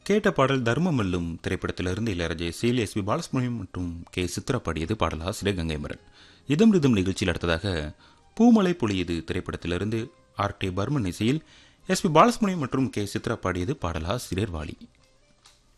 கேட்ட பாடல் தர்மமல்லும் திரைப்படத்திலிருந்து இளையராஜா இசையில் எஸ் பி பாலசுப்ரமணியம் மற்றும் கே சித்ரா பாடியது. பாடலாசிரியர் கங்கைமரன். இதம் ரிதம் நிகழ்ச்சியில் அடுத்ததாக பூமலை பொழியது திரைப்படத்திலிருந்து ஆர் டி பர்மன் இசையில் எஸ் பி பாலசுப்ரமணியம் மற்றும் கே சித்ரா பாடியது. பாடலாசிரியர் வாலி.